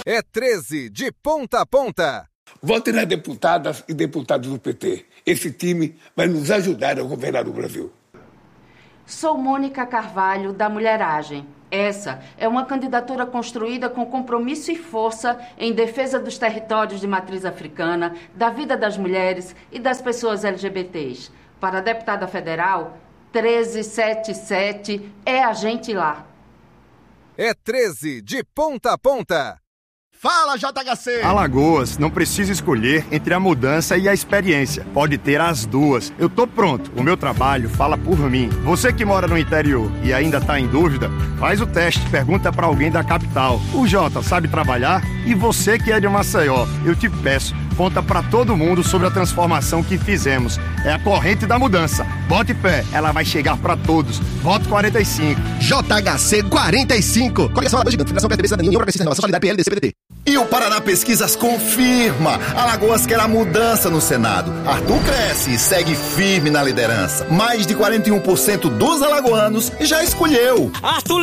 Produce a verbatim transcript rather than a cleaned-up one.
É treze de ponta a ponta. Vote nas deputadas e deputados do P T. Esse time vai nos ajudar a governar o Brasil. Sou Mônica Carvalho, da Mulheragem. Essa é uma candidatura construída com compromisso e força em defesa dos territórios de matriz africana, da vida das mulheres e das pessoas L G B T s. Para a deputada federal, treze setenta e sete é a gente lá. É treze de ponta a ponta. Fala, J H C! Alagoas não precisa escolher entre a mudança e a experiência. Pode ter as duas. Eu tô pronto. O meu trabalho fala por mim. Você que mora no interior e ainda tá em dúvida, faz o teste, pergunta pra alguém da capital. O Jota sabe trabalhar? E você que é de Maceió, eu te peço, conta pra todo mundo sobre a transformação que fizemos. É a corrente da mudança. Bote fé, ela vai chegar pra todos. Voto quarenta e cinco. J H C quarenta e cinco. Coligação Alagoas Gigante, Federação P S D B, Cidadania, União Progressista, Renovação, Solidariedade, P L D C, P D T. E o Paraná Pesquisas confirma. Alagoas quer a mudança no Senado. Arthur cresce e segue firme na liderança. Mais de quarenta e um por cento dos alagoanos já escolheu. Arthur